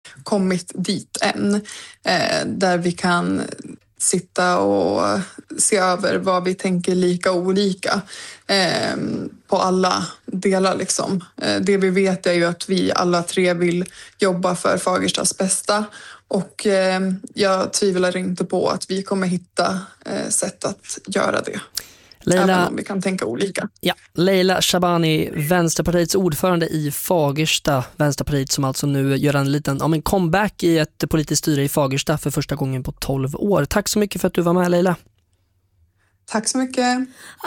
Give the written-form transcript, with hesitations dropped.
kommit dit än. Där vi kan sitta och se över vad vi tänker lika och olika på alla delar liksom. Det vi vet är ju att vi alla tre vill jobba för Fagerstas bästa, och jag tvivlar inte på att vi kommer hitta sätt att göra det. Även om vi kan tänka olika. Ja, Leila Shabani, Vänsterpartiets ordförande i Fagersta. Vänsterpartiet som alltså nu gör en liten comeback i ett politiskt styre i Fagersta för första gången på 12 år. Tack så mycket för att du var med, Leila. Tack så mycket.